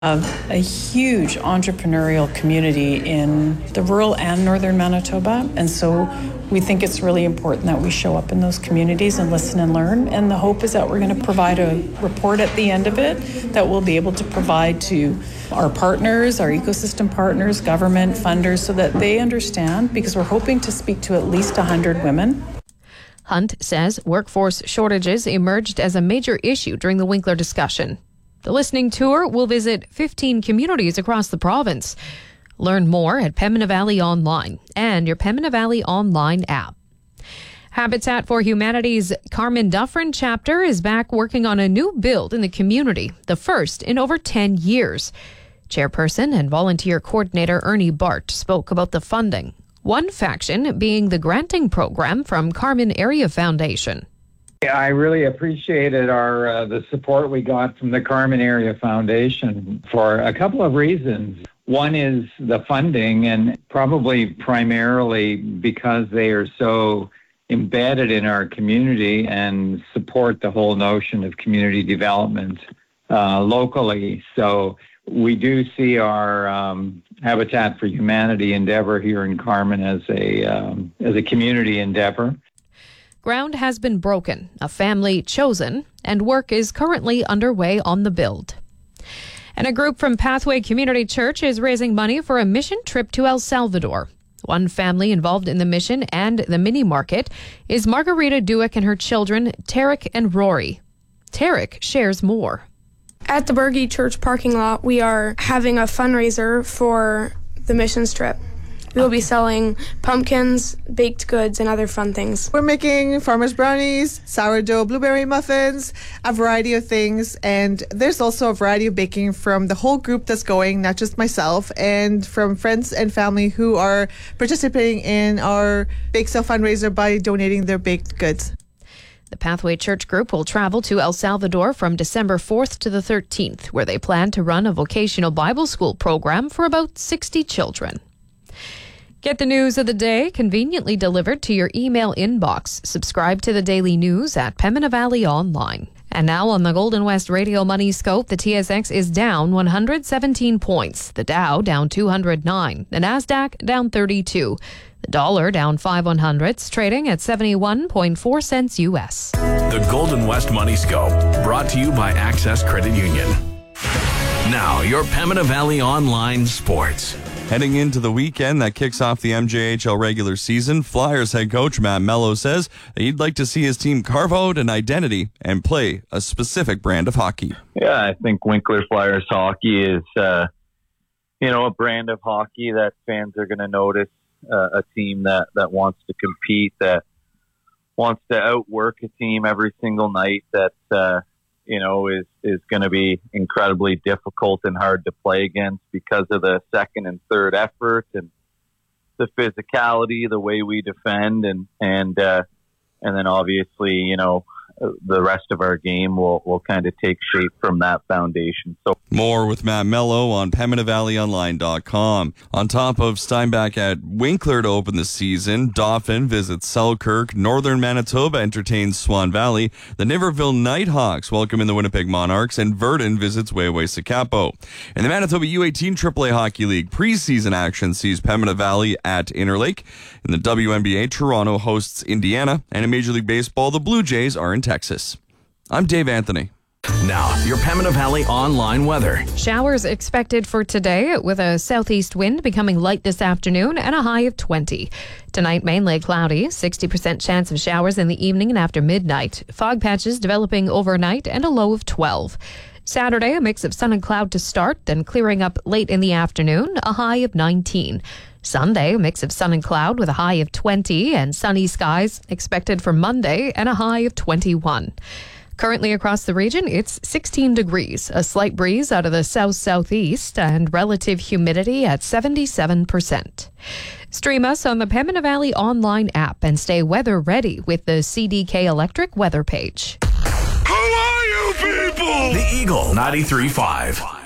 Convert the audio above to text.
A huge entrepreneurial community in the rural and northern Manitoba, and so we think it's really important that we show up in those communities and listen and learn, and the hope is that we're going to provide a report at the end of it that we'll be able to provide to our partners, our ecosystem partners, government, funders, so that they understand, because we're hoping to speak to at least 100 women. Hunt says workforce shortages emerged as a major issue during the Winkler discussion. The listening tour will visit 15 communities across the province. Learn more at Pembina Valley Online and your Pembina Valley Online app. Habitat for Humanity's Carmen Dufferin chapter is back working on a new build in the community, the first in over 10 years. Chairperson and volunteer coordinator Ernie Bart spoke about the funding, one faction being the granting program from Carmen Area Foundation. I really appreciated the support we got from the Carmen Area Foundation for a couple of reasons. One is the funding, and probably primarily because they are so embedded in our community and support the whole notion of community development locally. So we do see our Habitat for Humanity endeavor here in Carmen as a community endeavor. Ground has been broken, a family chosen, and work is currently underway on the build. And a group from Pathway Community Church is raising money for a mission trip to El Salvador. One family involved in the mission and the mini market is Margarita Duick and her children, Tarek and Rory. Tarek shares more. At the Bergie Church parking lot, we are having a fundraiser for the missions trip. We will be selling pumpkins, baked goods, and other fun things. We're making farmer's brownies, sourdough blueberry muffins, a variety of things. And there's also a variety of baking from the whole group that's going, not just myself, and from friends and family who are participating in our bake sale fundraiser by donating their baked goods. The Pathway Church Group will travel to El Salvador from December 4th to the 13th, where they plan to run a vocational Bible school program for about 60 children. Get the news of the day conveniently delivered to your email inbox. Subscribe to the daily news at Pembina Valley Online. And now on the Golden West Radio Money Scope, the TSX is down 117 points. The Dow down 209. The Nasdaq down 32. The dollar down 5/100ths, trading at 71.4 cents U.S. The Golden West Money Scope, brought to you by Access Credit Union. Now, your Pembina Valley Online Sports. Heading into the weekend that kicks off the MJHL regular season, Flyers head coach Matt Mello says that he'd like to see his team carve out an identity and play a specific brand of hockey. Yeah, I think Winkler Flyers hockey is, a brand of hockey that fans are going to notice, a team that wants to compete, that wants to outwork a team every single night, that is going to be incredibly difficult and hard to play against because of the second and third effort and the physicality, the way we defend, and then obviously, the rest of our game will kind of take shape from that foundation. So more with Matt Mello on PembinaValleyOnline.com. On top of Steinbach at Winkler to open the season, Dauphin visits Selkirk, Northern Manitoba entertains Swan Valley, the Niverville Nighthawks welcome in the Winnipeg Monarchs, and Verdun visits Wayway-Sakapo. In the Manitoba U18 AAA Hockey League, preseason action sees Pembina Valley at Interlake. In the WNBA, Toronto hosts Indiana, and in Major League Baseball, the Blue Jays are in Texas. I'm Dave Anthony. Now, your Pembina Valley Online weather. Showers expected for today with a southeast wind becoming light this afternoon and a high of 20. Tonight, mainly cloudy, 60% chance of showers in the evening and after midnight. Fog patches developing overnight and a low of 12. Saturday, a mix of sun and cloud to start, then clearing up late in the afternoon, a high of 19. Sunday, a mix of sun and cloud with a high of 20, and sunny skies expected for Monday and a high of 21. Currently across the region, it's 16 degrees, a slight breeze out of the south-southeast, and relative humidity at 77%. Stream us on the Pembina Valley Online app and stay weather ready with the CDK Electric weather page. Who are you people? The Eagle 93.5.